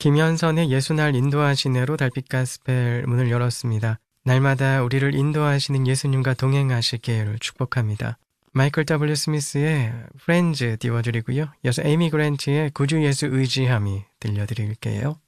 김현선의 예수날 인도하시네로 달빛 가스펠 문을 열었습니다. 날마다 우리를 인도하시는 예수님과 동행하시기를 축복합니다. 마이클 W. 스미스의 프렌즈 띄워드리고요. 이어서 에이미 그랜트의 구주 예수 의지함이 들려드릴게요.